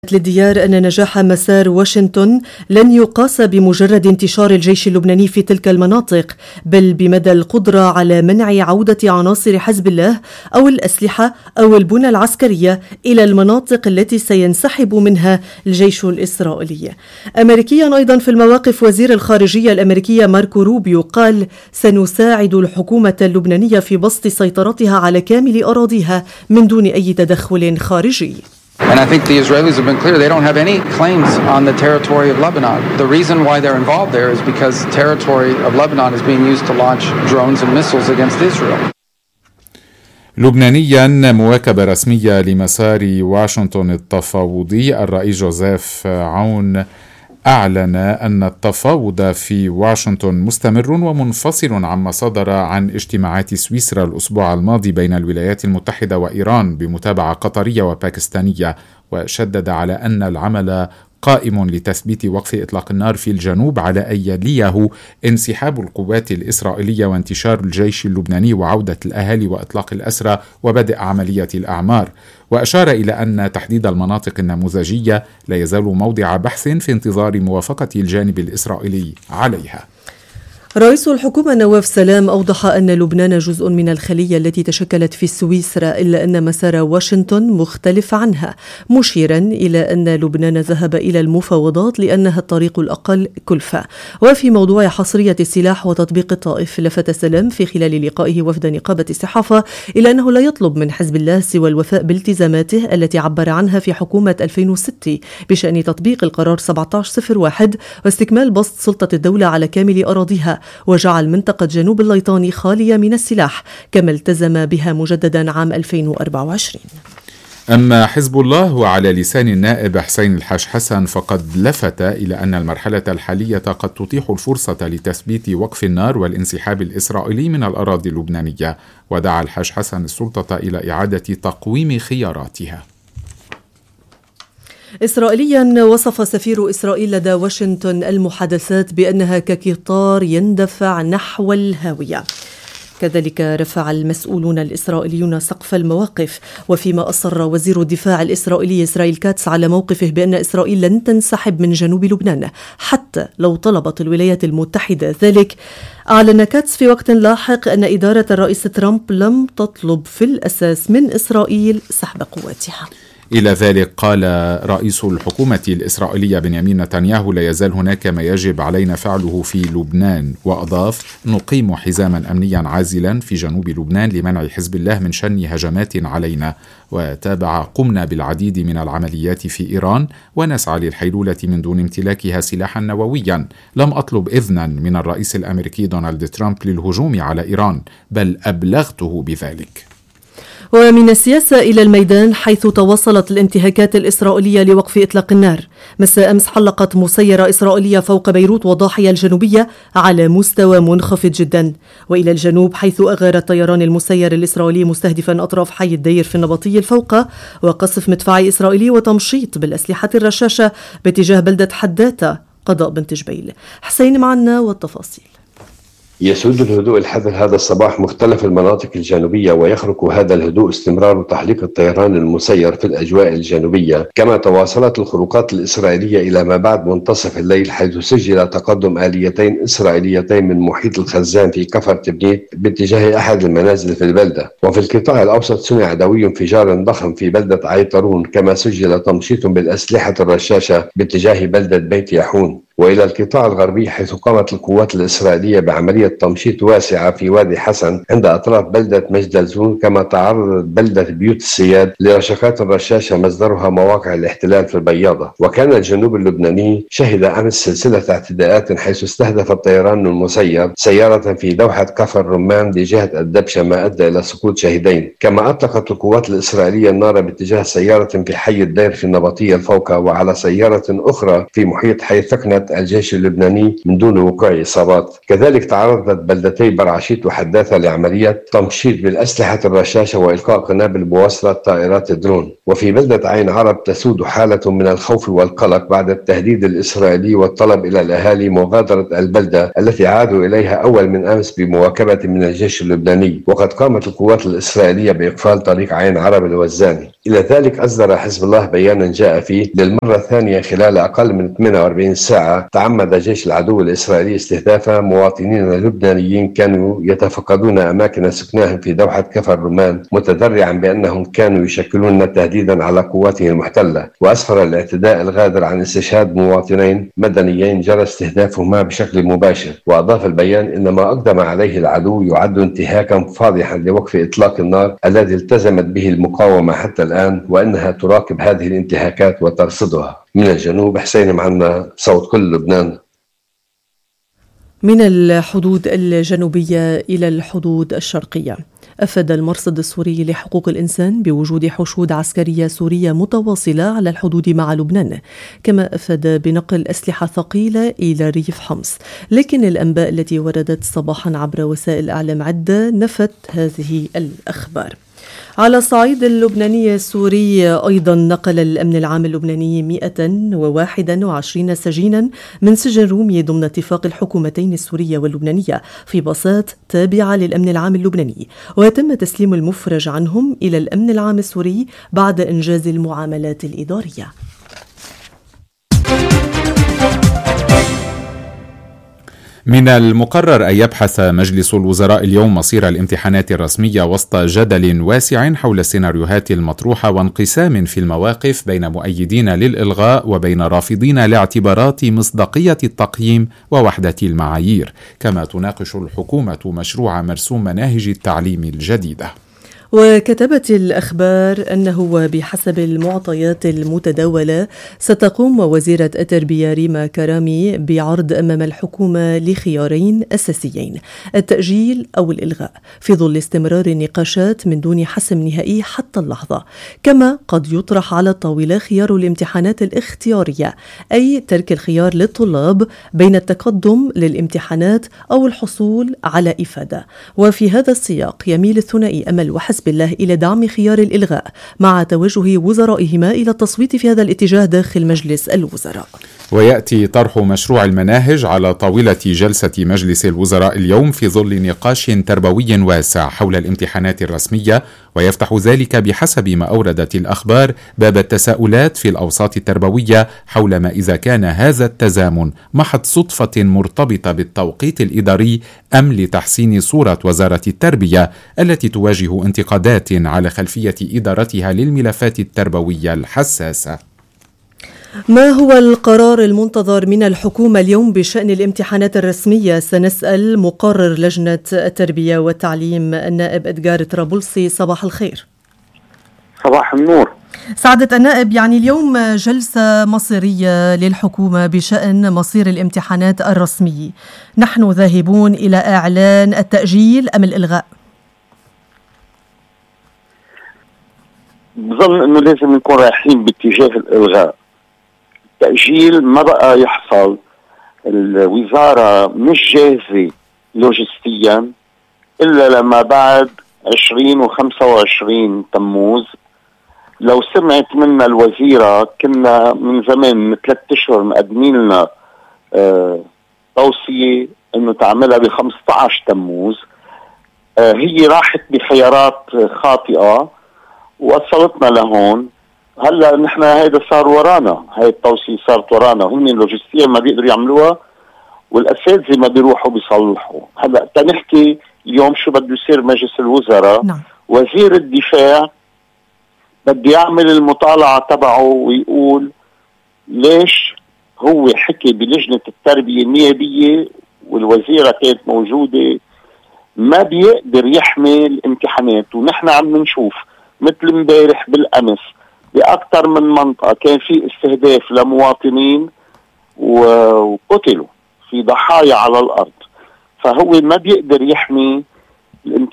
للديار أن نجاح مسار واشنطن لن يقاس بمجرد انتشار الجيش اللبناني في تلك المناطق، بل بمدى القدرة على منع عودة عناصر حزب الله أو الأسلحة أو البنى العسكرية إلى المناطق التي سينسحب منها الجيش الإسرائيلي. أمريكيا أيضا في المواقف، وزير الخارجية الأمريكية ماركو روبيو قال: سنساعد الحكومة اللبنانية في بسط سيطرتها على كامل أراضيها من دون أي تدخل خارجي. And I think the Israelis have been clear they don't have any claims on the territory of Lebanon. The reason why they're involved there is because the territory of Lebanon is being used to launch drones and missiles against Israel. لبنانيا، مواكبة رسمية لمسار واشنطن التفاوضي، الرئيس جوزيف عون أعلن أن التفاوض في واشنطن مستمر ومنفصل عما صدر عن اجتماعات سويسرا الأسبوع الماضي بين الولايات المتحدة وإيران بمتابعة قطرية وباكستانية، وشدد على أن العمل قائم لتثبيت وقف إطلاق النار في الجنوب على أن يليه انسحاب القوات الإسرائيلية وانتشار الجيش اللبناني وعودة الأهالي وإطلاق الأسرى وبدء عملية الأعمار. وأشار إلى أن تحديد المناطق النموذجية لا يزال موضع بحث في انتظار موافقة الجانب الإسرائيلي عليها. رئيس الحكومة نواف سلام أوضح أن لبنان جزء من الخلية التي تشكلت في سويسرا، إلا أن مسار واشنطن مختلف عنها، مشيرا إلى أن لبنان ذهب إلى المفاوضات لأنها الطريق الأقل كلفة. وفي موضوع حصرية السلاح وتطبيق الطائف، لفت سلام في خلال لقائه وفد نقابة الصحافة إلى أنه لا يطلب من حزب الله سوى الوفاء بالتزاماته التي عبر عنها في حكومة 2006 بشأن تطبيق القرار 1701 واستكمال بسط سلطة الدولة على كامل أراضيها، وجعل منطقة جنوب الليطاني خالية من السلاح كما التزم بها مجددا عام 2024. أما حزب الله، وعلى لسان النائب حسين الحاج حسن، فقد لفت إلى أن المرحلة الحالية قد تتيح الفرصة لتثبيت وقف النار والانسحاب الإسرائيلي من الأراضي اللبنانية، ودعا الحاج حسن السلطة إلى إعادة تقويم خياراتها. إسرائيليا، وصف سفير إسرائيل لدى واشنطن المحادثات بأنها كقطار يندفع نحو الهاوية. كذلك رفع المسؤولون الإسرائيليون سقف المواقف، وفيما أصر وزير الدفاع الإسرائيلي إسرائيل كاتس على موقفه بأن إسرائيل لن تنسحب من جنوب لبنان حتى لو طلبت الولايات المتحدة ذلك. أعلن كاتس في وقت لاحق أن إدارة الرئيس ترامب لم تطلب في الأساس من إسرائيل سحب قواتها. إلى ذلك قال رئيس الحكومة الإسرائيلية بنيامين نتنياهو: لا يزال هناك ما يجب علينا فعله في لبنان. وأضاف: نقيم حزاما أمنيا عازلا في جنوب لبنان لمنع حزب الله من شن هجمات علينا. وتابع: قمنا بالعديد من العمليات في إيران ونسعى للحيلولة من دون امتلاكها سلاحا نوويا. لم أطلب إذنا من الرئيس الأمريكي دونالد ترامب للهجوم على إيران، بل أبلغته بذلك. ومن السياسة إلى الميدان، حيث تواصلت الانتهاكات الإسرائيلية لوقف إطلاق النار. مساء أمس حلقت مسيرة إسرائيلية فوق بيروت وضاحية الجنوبية على مستوى منخفض جدا. وإلى الجنوب، حيث أغار الطيران المسير الإسرائيلي مستهدفا أطراف حي الدير في النبطي الفوقة، وقصف مدفعي إسرائيلي وتمشيط بالأسلحة الرشاشة باتجاه بلدة حداثة قضاء بنت جبيل. حسين معنا والتفاصيل. يسود الهدوء الحذر هذا الصباح مختلف المناطق الجنوبية، ويخرق هذا الهدوء استمرار تحليق الطيران المسير في الأجواء الجنوبية. كما تواصلت الخروقات الإسرائيلية إلى ما بعد منتصف الليل، حيث سجل تقدم آليتين إسرائيليتين من محيط الخزان في كفر تبنيت باتجاه أحد المنازل في البلدة. وفي القطاع الأوسط صنع دوي انفجار ضخم في بلدة عيطرون، كما سجل تمشيط بالأسلحة الرشاشة باتجاه بلدة بيت يحون. وإلى القطاع الغربي، حيث قامت القوات الإسرائيلية بعملية تمشيط واسعة في وادي حسن عند أطراف بلدة مجدلزون. كما تعرضت بلدة بيوت السياد لرشقات الرشاشة مصدرها مواقع الاحتلال في البياضة. وكان الجنوب اللبناني شهد أمس سلسلة اعتداءات، حيث استهدف الطيران المسير سيارة في دوحة كفر رمان بجهة الدبشة، ما أدى إلى سقوط شهيدين. كما أطلقت القوات الإسرائيلية النار باتجاه سيارة في حي الدير في النبطية الفوقة، وعلى سيارة أخرى في محيط حي ثكنة الجيش اللبناني من دون وقوع إصابات. كذلك تعرضت بلدتي برعشيت وحداثة لعملية تمشيط بالأسلحة الرشاشة وإلقاء قنابل بواسطة طائرات الدرون. وفي بلدة عين عرب تسود حالة من الخوف والقلق بعد التهديد الإسرائيلي والطلب إلى الأهالي مغادرة البلدة التي عادوا إليها أول من أمس بمواكبة من الجيش اللبناني. وقد قامت القوات الإسرائيلية بإقفال طريق عين عرب الوزاني. إلى ذلك أصدر حزب الله بيانا جاء فيه للمرة الثانية خلال أقل من 48 ساعة تعمد جيش العدو الإسرائيلي استهداف مواطنين لبنانيين كانوا يتفقدون أماكن سكناهم في دوحة كفر رمان، متذرعا بأنهم كانوا يشكلون تهديدا على قواته المحتلة. وأسفر الاعتداء الغادر عن استشهاد مواطنين مدنيين جرى استهدافهما بشكل مباشر. وأضاف البيان إن ما أقدم عليه العدو يعد انتهاكا فاضحا لوقف إطلاق النار الذي التزمت به المقاومة حتى الآن، وأنها تراقب هذه الانتهاكات وترصدها. من الجنوب حسين معنا، صوت كل لبنان. من الحدود الجنوبية إلى الحدود الشرقية، أفاد المرصد السوري لحقوق الإنسان بوجود حشود عسكرية سورية متواصلة على الحدود مع لبنان، كما أفاد بنقل أسلحة ثقيلة إلى ريف حمص. لكن الأنباء التي وردت صباحا عبر وسائل إعلام عدة نفت هذه الأخبار. على الصعيد اللبناني السوري أيضا نقل الأمن العام اللبناني 121 سجينا من سجن رومي ضمن اتفاق الحكومتين السورية واللبنانية في بساط تابعة للأمن العام اللبناني، وتم تسليم المفرج عنهم إلى الأمن العام السوري بعد إنجاز المعاملات الإدارية. من المقرر أن يبحث مجلس الوزراء اليوم مصير الامتحانات الرسمية وسط جدل واسع حول السيناريوهات المطروحة وانقسام في المواقف بين مؤيدين للإلغاء وبين رافضين لاعتبارات مصداقية التقييم ووحدة المعايير. كما تناقش الحكومة مشروع مرسوم مناهج التعليم الجديدة. وكتبت الأخبار أنه بحسب المعطيات المتداولة ستقوم وزيرة التربية ريما كرامي بعرض أمام الحكومة لخيارين أساسيين: التأجيل أو الإلغاء، في ظل استمرار النقاشات من دون حسم نهائي حتى اللحظة. كما قد يطرح على الطاولة خيار الامتحانات الاختيارية، أي ترك الخيار للطلاب بين التقدم للامتحانات أو الحصول على إفادة. وفي هذا السياق يميل الثنائي أمل وحزب بالله إلى دعم خيار الإلغاء، مع توجه وزرائهما إلى التصويت في هذا الاتجاه داخل مجلس الوزراء. ويأتي طرح مشروع المناهج على طاولة جلسة مجلس الوزراء اليوم في ظل نقاش تربوي واسع حول الامتحانات الرسمية، ويفتح ذلك بحسب ما أوردت الأخبار باب التساؤلات في الأوساط التربوية حول ما إذا كان هذا التزامن محض صدفة مرتبطة بالتوقيت الإداري أم لتحسين صورة وزارة التربية التي تواجه انتقادات على خلفية إدارتها للملفات التربوية الحساسة. ما هو القرار المنتظر من الحكومة اليوم بشأن الامتحانات الرسمية؟ سنسأل مقرر لجنة التربية والتعليم النائب إدغار طرابلسي. صباح الخير. صباح النور. سعادة النائب، يعني اليوم جلسة مصيرية للحكومة بشأن مصير الامتحانات الرسمية، نحن ذاهبون إلى إعلان التأجيل أم الإلغاء؟ بظن أنه لازم نكون رايحين باتجاه الإلغاء. التأجيل ما بقى يحصل. الوزارة مش جاهزة لوجستيا إلا لما بعد 20 و25 تموز. لو سمعت منا الوزيرة كنا من زمان من 3 أشهر مقدمين لنا توصية أنه تعملها ب15 تموز. هي راحت بخيارات خاطئة ووصلتنا لهون. هلا نحن هيدا صار ورانا، هاي التوصية صارت ورانا، هم اللوجستيين ما بيقدروا يعملوها والأساتذة ما بيروحوا بيصلحوا. هلا تنحكي اليوم شو بده يصير مجلس الوزراء. نعم. وزير الدفاع بده يعمل المطالعة تبعه ويقول ليش هو حكي بلجنة التربية النيابية والوزيرة كانت موجودة ما بيقدر يحمي الامتحانات. ونحن عم نشوف مثل امبارح بالأمس بأكثر من منطقة كان في استهداف لمواطنين وقتلوا، في ضحايا على الأرض. فهو ما بيقدر يحمي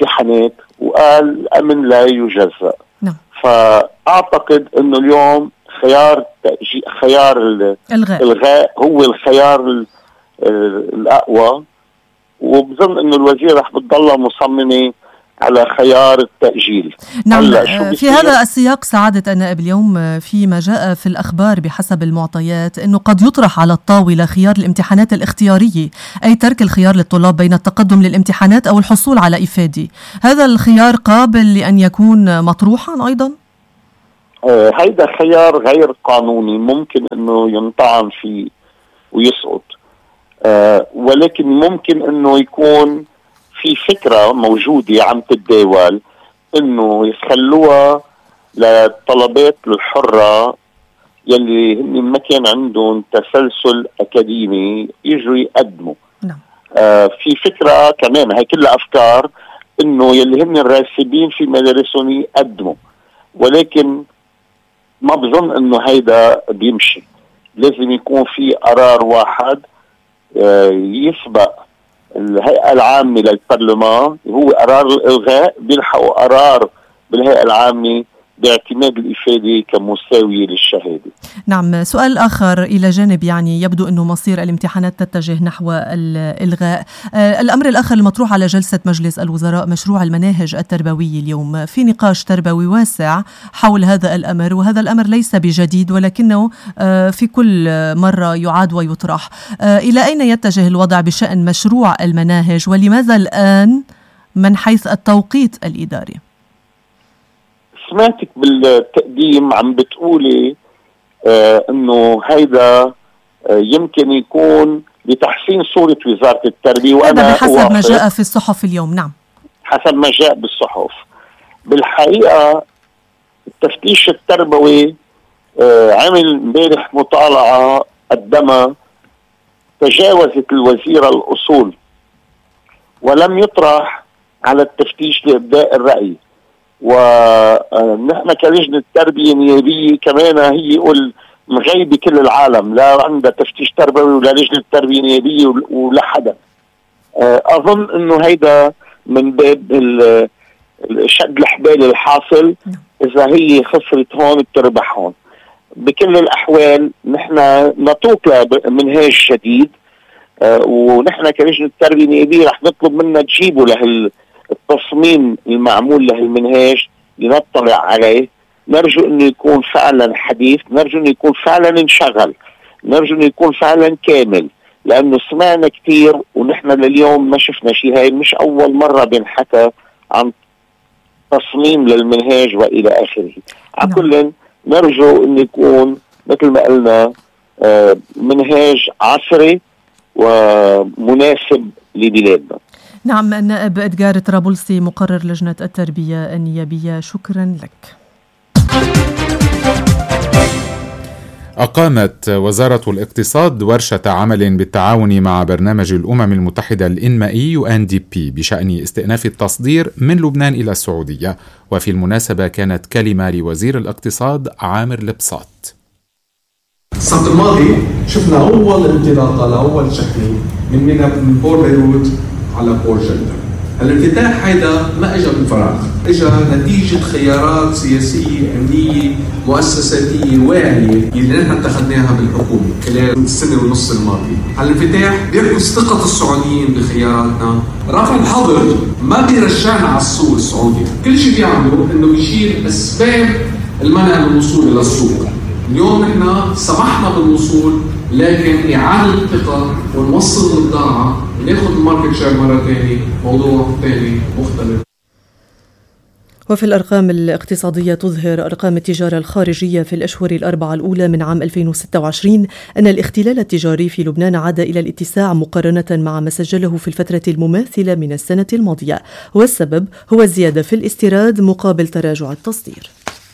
الامتحانات وقال الأمن لا يجزأ. نعم. فأعتقد أنه اليوم خيار الغاء هو الخيار الأقوى، وبظن إنه الوزير رح بتضلها مصممة على خيار التأجيل. نعم، في هذا السياق سعادة النائب اليوم فيما جاء في الأخبار بحسب المعطيات أنه قد يطرح على الطاولة خيار الامتحانات الاختيارية، أي ترك الخيار للطلاب بين التقدم للامتحانات أو الحصول على إفادة. هذا الخيار قابل لأن يكون مطروحا أيضا؟ هيدا خيار غير قانوني، ممكن أنه ينطعن فيه ويسقط، ولكن ممكن أنه يكون في فكرة موجودة عم تتداول انه يخلوها للطلبات الحرة يلي هن ما كان عندهم تسلسل اكاديمي يجوا يقدموا. نعم. في فكرة كمان، هي كلها افكار، انه يلي هن الراسبين في مدارسهم يقدموا، ولكن ما بظن انه هيدا بيمشي. لازم يكون في قرار واحد يسبق الهيئة العامة للبرلمان، هو قرار الإلغاء، بيلحقوا قرار بالهيئة العامة باعتماد الإفادة كمساوية للشهادة. نعم، سؤال آخر إلى جانب يبدو أنه مصير الامتحانات تتجه نحو الإلغاء. الأمر الآخر المطروح على جلسة مجلس الوزراء مشروع المناهج التربوية. اليوم في نقاش تربوي واسع حول هذا الأمر، وهذا الأمر ليس بجديد ولكنه في كل مرة يعاد ويطرح. إلى أين يتجه الوضع بشأن مشروع المناهج، ولماذا الآن من حيث التوقيت الإداري؟ سمعتك بالتقديم عم بتقولي انه هيدا يمكن يكون لتحسين صورة وزارة التربية، وأنا بحسب ما جاء في الصحف اليوم. نعم، حسب ما جاء بالصحف. بالحقيقة التفتيش التربوي عمل امبارح مطالعة قدمها تجاوزت الوزيرة الأصول، ولم يطرح على التفتيش لإبداء الرأي. ونحن كلجنة تربية نيابية كمان هي يقول مغيبة كل العالم، لا عندها تفتيش تربوي ولا لجنة تربية نيابية ولا حدا. أظن إنه هيدا من باب شد الحبال الحاصل، إذا هي خسرت هون بتربح هون. بكل الأحوال نحن نطوق منهاج جديد، ونحن كلجنة تربية نيابية رح نطلب منا تجيبوا التصميم المعمول لهالمنهاج لنطلع عليه. نرجو انه يكون فعلا حديث، نرجو انه يكون فعلا انشغل، نرجو انه يكون فعلا كامل، لانه سمعنا كتير ونحن لليوم ما شفنا شيء. هاي مش اول مرة بنحكى عن تصميم للمنهاج والى اخره. على كل نرجو انه يكون مثل ما قلنا منهاج عصري ومناسب لبلادنا. نعم، النائب إدغار طرابلسي مقرر لجنة التربية النيابية، شكرا لك. أقامت وزارة الاقتصاد ورشة عمل بالتعاون مع برنامج الأمم المتحدة الإنمائي UNDP بشأن استئناف التصدير من لبنان إلى السعودية، وفي المناسبة كانت كلمة لوزير الاقتصاد عامر البساط. السبت الماضي شفنا أول انطلاقة لأول شحنة من بور بيروت على بور جدة. الانفتاح هيدا ما اجى من فراغ، اجى نتيجة خيارات سياسية أمنية مؤسساتية واعية اللي نحن اتخذناها بالحكومة خلال السنة ونص الماضية. الانفتاح بيعكس ثقة السعوديين بخياراتنا. رفع الحظر ما بيرجعنا على السوق السعودي، كل شيء بيعمله انه بيشيل اسباب المنع من الوصول الى السوق. اليوم نحن سمحنا بالوصول، لكن إعادة الثقة ونوصل للضاعة وناخذ الماركت شير مرة ثانية موضوع ثاني مختلف. وفي الأرقام الاقتصادية تظهر أرقام التجارة الخارجية في الأشهر الأربعة الأولى من عام 2026 أن الاختلال التجاري في لبنان عاد إلى الاتساع مقارنة مع ما سجله في الفترة المماثلة من السنة الماضية، والسبب هو الزيادة في الاستيراد مقابل تراجع التصدير.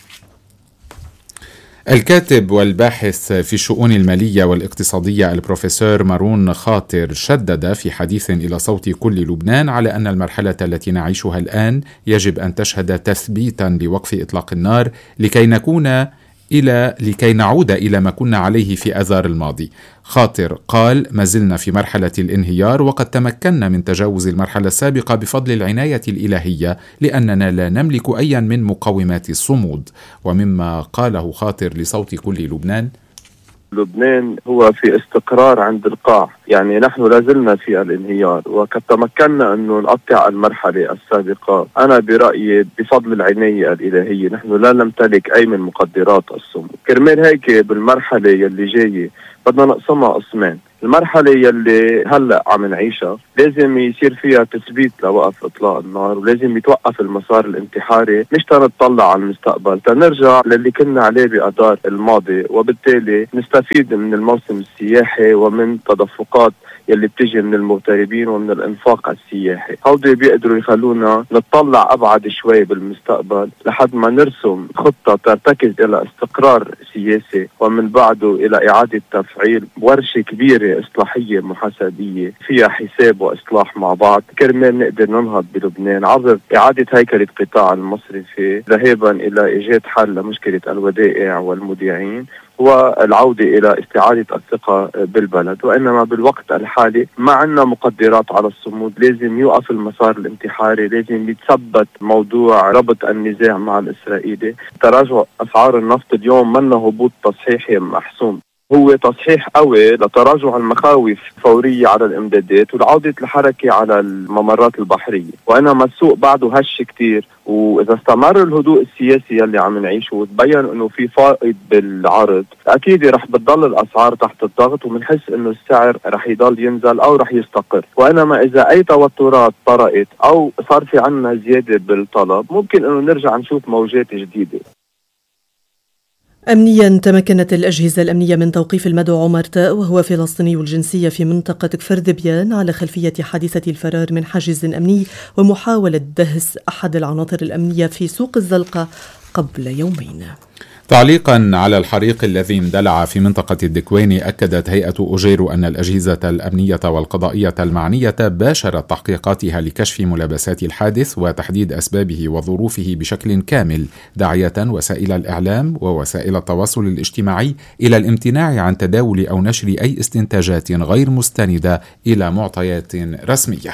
الكاتب والباحث في الشؤون المالية والاقتصادية البروفيسور مارون خاطر شدد في حديث إلى صوت كل لبنان على أن المرحلة التي نعيشها الآن يجب أن تشهد تثبيتا لوقف إطلاق النار لكي نكون لكي نعود إلى ما كنا عليه في آذار الماضي. خاطر قال: ما زلنا في مرحلة الانهيار، وقد تمكنا من تجاوز المرحلة السابقة بفضل العناية الإلهية، لأننا لا نملك أي من مقومات الصمود. ومما قاله خاطر لصوت كل لبنان: لبنان هو في استقرار عند القاع، يعني نحن لازلنا في الانهيار، وقد تمكنا أنه نقطع المرحلة السابقة. أنا برأيي بفضل العناية الإلهية نحن لا نمتلك أي من مقدرات الصمود. كرمال هيك بالمرحلة يلي جاية بدنا نقسمها قسمين. المرحلة يلي هلأ عم نعيشها لازم يصير فيها تثبيت لوقف إطلاق النار، ولازم يتوقف المسار الانتحاري، مش تنطلع على المستقبل تنرجع للي كنا عليه بأدار الماضي، وبالتالي نستفيد من الموسم السياحي ومن تدفقات يلي بتجي من المغتربين ومن الانفاق السياحي. هودي بيقدروا يخلونا نطلع أبعد شوي بالمستقبل لحد ما نرسم خطة ترتكز إلى استقرار سياسي، ومن بعده إلى إعادة تفعيل ورشة كبيرة إصلاحية محاسبية فيها حساب وإصلاح مع بعض، كرمال نقدر ننهض بلبنان عبر إعادة هيكلة قطاع المصرفي، ذهابا إلى إيجاد حل لمشكلة الودائع والمودعين، والعودة إلى استعادة الثقة بالبلد. وإنما بالوقت الحالي ما عندنا مقدرات على الصمود، لازم يوقف المسار الانتحاري، لازم يتثبت موضوع ربط النزاع مع الإسرائيلي. تراجع أسعار النفط اليوم منه هبوط تصحيحي محسوم، هو تصحيح قوي لتراجع المخاوف فورية على الإمدادات والعودة الحركة على الممرات البحرية، وإنما السوق بعده هش كتير. وإذا استمر الهدوء السياسي يلي عم نعيشه وتبين إنه في فائض بالعرض، أكيد رح بتضل الأسعار تحت الضغط، ومنحس إنه السعر رح يضل ينزل أو رح يستقر. وإنما إذا أي توترات طرقت أو صار في عنا زيادة بالطلب، ممكن إنه نرجع نشوف موجات جديدة. أمنيا، تمكنت الأجهزة الأمنية من توقيف المدعو عمر تاء، وهو فلسطيني الجنسية، في منطقة كفر دبيان على خلفية حادثة الفرار من حاجز أمني ومحاولة دهس أحد العناصر الأمنية في سوق الزلقة قبل يومين. تعليقا على الحريق الذي اندلع في منطقة الدكويني، أكدت هيئة أجيرو أن الأجهزة الأمنية والقضائية المعنية باشرت تحقيقاتها لكشف ملابسات الحادث وتحديد أسبابه وظروفه بشكل كامل، داعية وسائل الإعلام ووسائل التواصل الاجتماعي إلى الامتناع عن تداول أو نشر أي استنتاجات غير مستندة إلى معطيات رسمية.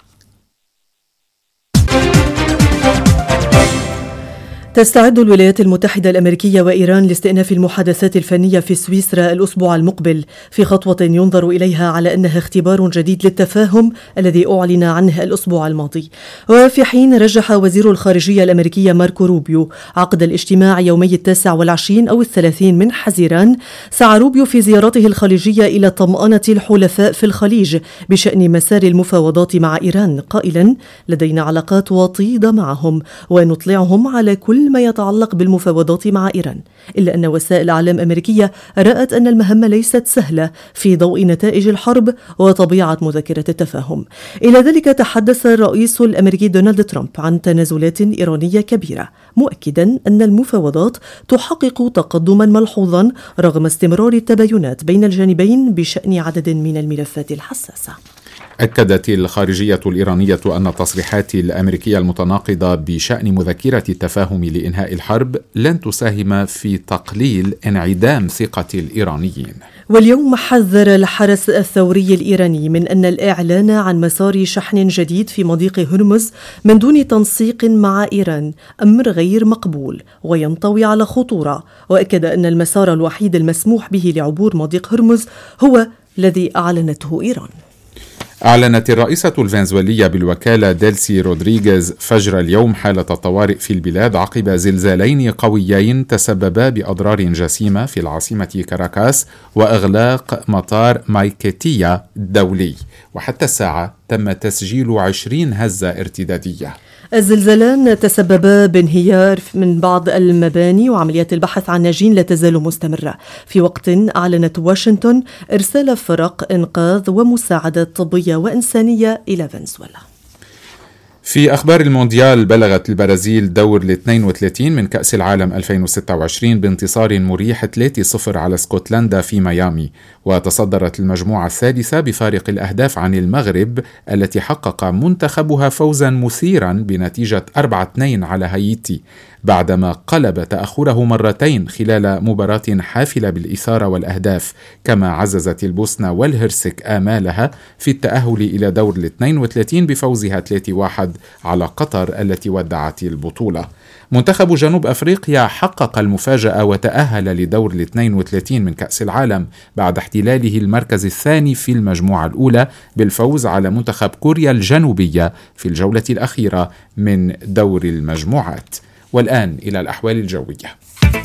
تستعد الولايات المتحدة الأمريكية وإيران لاستئناف المحادثات الفنية في سويسرا الأسبوع المقبل، في خطوة ينظر إليها على أنها اختبار جديد للتفاهم الذي أعلن عنه الأسبوع الماضي. وفي حين رجح وزير الخارجية الأمريكية ماركو روبيو عقد الاجتماع يومي 29 أو 30 من حزيران، سعى روبيو في زيارته الخليجية إلى طمأنة الحلفاء في الخليج بشأن مسار المفاوضات مع إيران، قائلا: لدينا علاقات وطيدة معهم ونطلعهم على كل ما يتعلق بالمفاوضات مع إيران، إلا أن وسائل إعلام أمريكية رأت أن المهمة ليست سهلة في ضوء نتائج الحرب وطبيعة مذكرة التفاهم. إلى ذلك تحدث الرئيس الأمريكي دونالد ترامب عن تنازلات إيرانية كبيرة، مؤكدا أن المفاوضات تحقق تقدما ملحوظا رغم استمرار التباينات بين الجانبين بشأن عدد من الملفات الحساسة. أكدت الخارجية الإيرانية أن التصريحات الأمريكية المتناقضة بشأن مذكرة التفاهم لإنهاء الحرب لن تساهم في تقليل انعدام ثقة الإيرانيين. واليوم حذر الحرس الثوري الإيراني من أن الإعلان عن مسار شحن جديد في مضيق هرمز من دون تنسيق مع إيران أمر غير مقبول وينطوي على خطورة، وأكد أن المسار الوحيد المسموح به لعبور مضيق هرمز هو الذي أعلنته إيران. أعلنت الرئيسة الفنزويلية بالوكالة ديلسي رودريغيز فجر اليوم حالة الطوارئ في البلاد عقب زلزالين قويين تسببا بأضرار جسيمة في العاصمة كاراكاس وإغلاق مطار مايكيتيا الدولي، وحتى الساعة تم تسجيل 20 هزة ارتدادية. الزلزالان تسببا بانهيار من بعض المباني، وعمليات البحث عن ناجين لا تزال مستمرة، في وقت أعلنت واشنطن إرسال فرق إنقاذ ومساعدات طبية وإنسانية إلى فنزويلا. في أخبار المونديال، بلغت البرازيل دور 32 من كأس العالم 2026 بانتصار مريح 3-0 على اسكتلندا في ميامي، وتصدرت المجموعة الثالثة بفارق الأهداف عن المغرب التي حقق منتخبها فوزا مثيرا بنتيجة 4-2 على هايتي. بعدما قلب تأخره مرتين خلال مباراة حافلة بالإثارة والأهداف، كما عززت البوسنة والهرسك آمالها في التأهل إلى دور 32 بفوزها 3-1 على قطر التي ودعت البطولة. منتخب جنوب أفريقيا حقق المفاجأة وتأهل لدور 32 من كأس العالم بعد احتلاله المركز الثاني في المجموعة الأولى بالفوز على منتخب كوريا الجنوبية في الجولة الأخيرة من دور المجموعات. والآن إلى الأحوال الجوية.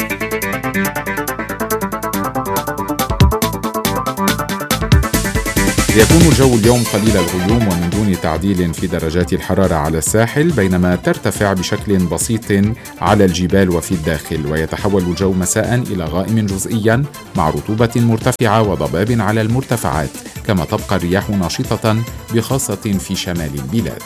يكون الجو اليوم قليل الغيوم ومن دون تعديل في درجات الحرارة على الساحل، بينما ترتفع بشكل بسيط على الجبال وفي الداخل، ويتحول الجو مساء إلى غائم جزئيا مع رطوبة مرتفعة وضباب على المرتفعات، كما تبقى الرياح نشطة بخاصة في شمال البلاد.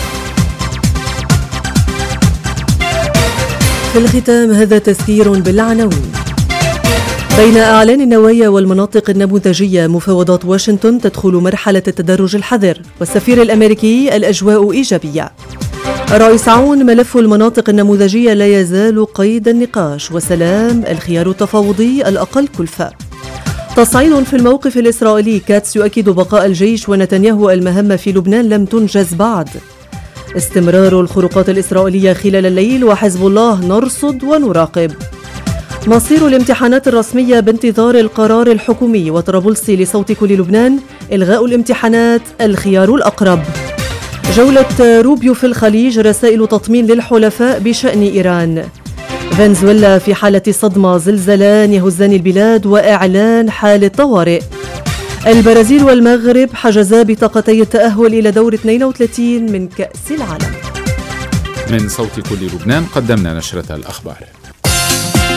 في الختام هذا تذكير بالعناوين. بين أعلان النوايا والمناطق النموذجية، مفاوضات واشنطن تدخل مرحلة التدرج الحذر، والسفير الأمريكي الأجواء إيجابية. الرئيس عون ملف المناطق النموذجية لا يزال قيد النقاش، وسلام الخيار التفاوضي الأقل كلفة. تصعيد في الموقف الإسرائيلي، كاتس يؤكد بقاء الجيش ونتنياهو المهمة في لبنان لم تنجز بعد. استمرار الخروقات الإسرائيلية خلال الليل، وحزب الله نرصد ونراقب. مصير الامتحانات الرسمية بانتظار القرار الحكومي، وطرابلسي لصوت كل لبنان إلغاء الامتحانات الخيار الأقرب. جولة روبيو في الخليج، رسائل تطمين للحلفاء بشأن إيران. فنزويلا في حالة صدمة، زلزالان يهزان البلاد وإعلان حالة طوارئ. البرازيل والمغرب حجزا بطاقتي التأهل إلى دور 32 من كأس العالم. من صوت كل لبنان قدمنا نشرة الأخبار.